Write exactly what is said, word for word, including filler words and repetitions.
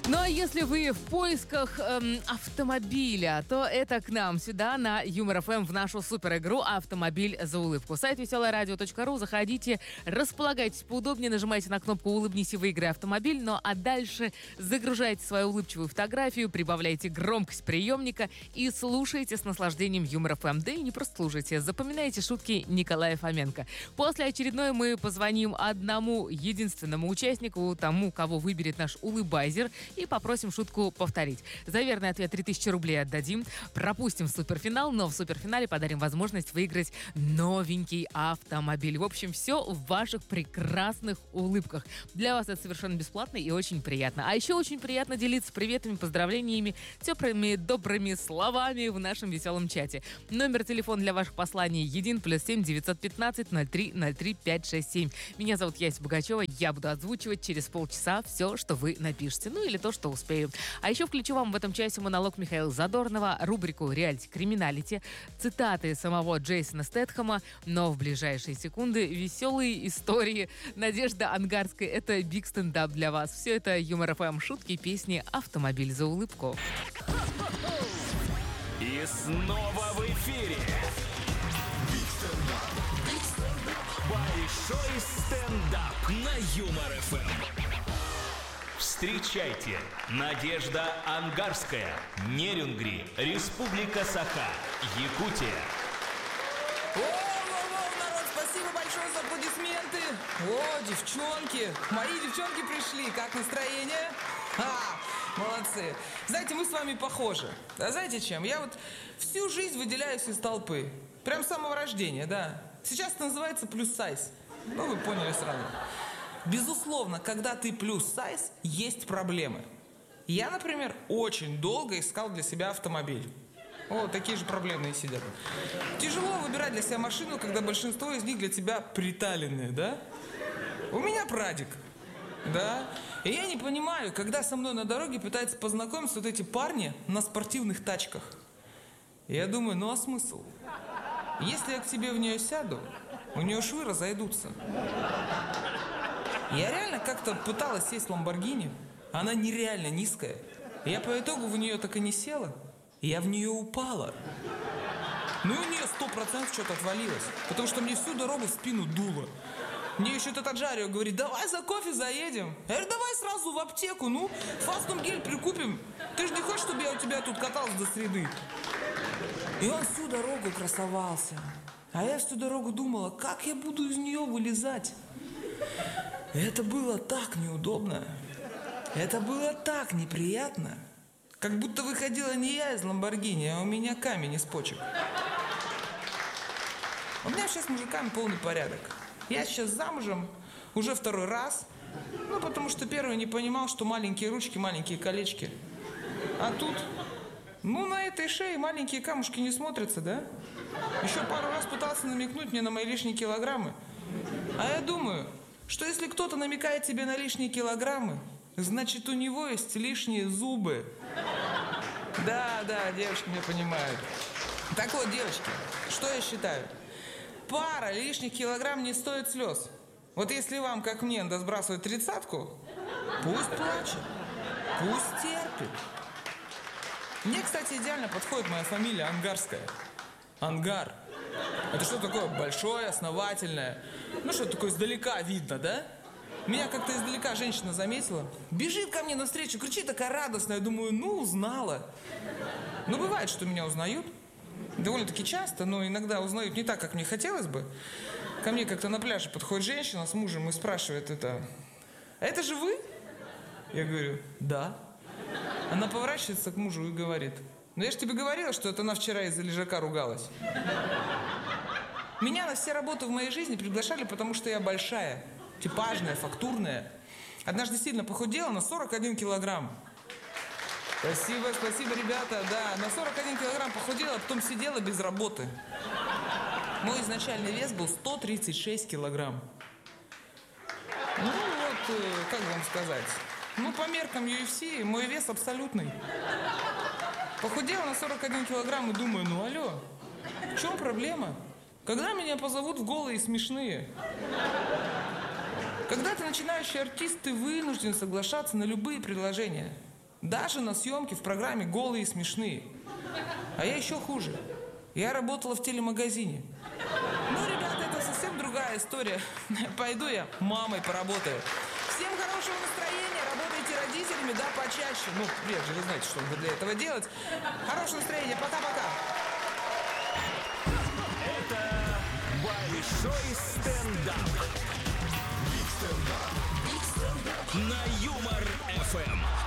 Ну а если вы в поисках эм, автомобиля, то это к нам сюда на Юмор эф эм в нашу супер-игру «Автомобиль за улыбку». Сайт веселое радио точка ру. Заходите, располагайтесь поудобнее, нажимайте на кнопку «Улыбнись и выиграй автомобиль». Ну а дальше загружайте свою улыбчивую фотографию, прибавляйте громкость приемника и слушайте с наслаждением Юмор эф эм. Да и не просто слушайте, запоминайте шутки Николая Фоменко. После очередной мы позвоним одному единственному участнику, тому, кого выберет наш улыбайзер, и попросим шутку повторить. За верный ответ три тысячи рублей отдадим. Пропустим в суперфинал, но в суперфинале подарим возможность выиграть новенький автомобиль. В общем, все в ваших прекрасных улыбках. Для вас это совершенно бесплатно и очень приятно. А еще очень приятно делиться приветами, поздравлениями, теплыми, добрыми словами в нашем веселом чате. Номер телефона для ваших посланий един плюс семь девятьсот пятнадцать ноль три ноль три пять шесть семь. Меня зовут Яся Богачева. Я буду озвучивать через полчаса все, что вы напишете. Ну или то, что успею. А еще включу вам в этом часе монолог Михаила Задорнова, рубрику «Реалити Криминалити», цитаты самого Джейсона Стэтхэма, но в ближайшие секунды веселые истории Надежды Ангарской. Это биг стендап для вас. Все это Юмор эф эм, шутки, песни, автомобиль за улыбку. И снова в эфире большой стендап на Юмор эф эм. Встречайте, Надежда Ангарская, Нерюнгри, Республика Саха, Якутия. О-о-о, народ, спасибо большое за аплодисменты. О, девчонки, мои девчонки пришли, как настроение? А, молодцы. Знаете, мы с вами похожи. А знаете чем? Я вот всю жизнь выделяюсь из толпы. Прям с самого рождения, да. Сейчас это называется плюс-сайз. Ну, вы поняли сразу. Безусловно, когда ты плюс-сайз, есть проблемы. Я, например, очень долго искал для себя автомобиль. О, такие же проблемные сидят. Тяжело выбирать для себя машину, когда большинство из них для тебя приталенные, да? У меня прадик, да? И я не понимаю, когда со мной на дороге пытаются познакомиться вот эти парни на спортивных тачках. И я думаю, ну а смысл? Если я к тебе в нее сяду, у нее швы разойдутся. Я реально как-то пыталась сесть в Ламборгини. Она нереально низкая. Я по итогу в нее так и не села. Я в нее упала. Ну и у нее сто процентов что-то отвалилось. Потому что мне всю дорогу в спину дуло. Мне еще этот Аджарио говорит, давай за кофе заедем. Я говорю, давай сразу в аптеку, ну, фастум гель прикупим. Ты же не хочешь, чтобы я у тебя тут катался до среды? И он всю дорогу красовался. А я всю дорогу думала, как я буду из нее вылезать. Это было так неудобно. Это было так неприятно. Как будто выходила не я из Ламборгини, а у меня камень из почек. У меня сейчас с мужиками полный порядок. Я сейчас замужем уже второй раз. Ну, потому что первый не понимал, что маленькие ручки, маленькие колечки. А тут, ну, на этой шее маленькие камушки не смотрятся, да? Еще пару раз пытался намекнуть мне на мои лишние килограммы. А я думаю, что если кто-то намекает тебе на лишние килограммы, значит, у него есть лишние зубы. Да, да, девочки меня понимают. Так вот, девочки, что я считаю? Пара лишних килограмм не стоит слез. Вот если вам, как мне, надо сбрасывать тридцатку, пусть плачет, пусть терпит. Мне, кстати, идеально подходит моя фамилия Ангарская. Ангар. Это что такое большое, основательное? Ну что такое издалека видно, да? Меня как-то издалека женщина заметила. Бежит ко мне навстречу, кричит такая радостная. Я думаю, ну, узнала. Ну, бывает, что меня узнают. Довольно-таки часто, но иногда узнают не так, как мне хотелось бы. Ко мне как-то на пляже подходит женщина с мужем и спрашивает это. Это же вы? Я говорю, да. Она поворачивается к мужу и говорит. Ну, я же тебе говорила, что это она вчера из-за лежака ругалась. Меня на все работы в моей жизни приглашали, потому что я большая, типажная, фактурная. Однажды сильно похудела на сорок один килограмм. Спасибо, спасибо, ребята. Да, на сорок один килограмм похудела, а потом сидела без работы. Мой изначальный вес был сто тридцать шесть килограмм. Ну вот, как вам сказать. Ну, по меркам ю эф си мой вес абсолютный. Похудела на сорок один килограмм и думаю, ну алло, в чем проблема? Когда меня позовут в голые и смешные? Когда ты начинающий артист, ты вынужден соглашаться на любые предложения. Даже на съемке в программе «Голые и смешные». А я еще хуже. Я работала в телемагазине. Ну, ребята, это совсем другая история. Пойду я мамой поработаю. Всем хорошего настроения, работайте родителями, да, почаще. Ну, прежде, вы знаете, что надо для этого делать. Хорошего настроения, пока-пока. Это большой стендап. Биг стендап. На Юмор эф эм.